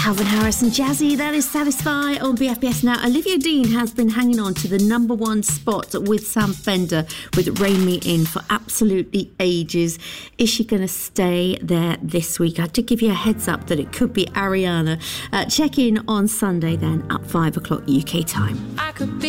Calvin Harris and Jazzy, that is Satisfy on BFBS. Now, Olivia Dean has been hanging on to the number one spot with Sam Fender with Rein Me In for absolutely ages. Is she going to stay there this week? I did give you a heads up that it could be Ariana. Check in on Sunday then at 5 o'clock UK time.